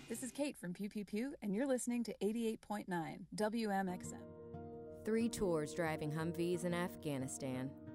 This is Kate from Pew Pew Pew, and you're listening to 88.9 WMXM. 3 tours driving Humvees in Afghanistan.